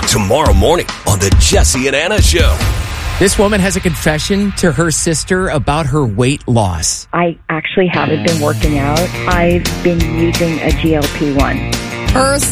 tomorrow morning on the Jesse and Anna Show. This woman has a confession to her sister about her weight loss. I actually haven't been working out. I've been using a GLP-1. Her